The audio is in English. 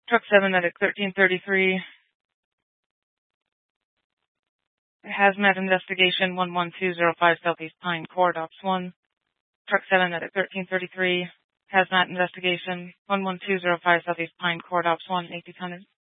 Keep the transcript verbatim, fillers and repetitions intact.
Truck seven medic thirteen thirty-three. Hazmat investigation one one two zero five Southeast Pine, Court Ops one. Truck seven medic thirteen thirty-three. Hazmat investigation one one two zero five Southeast Pine, Court Ops one, eight hundred.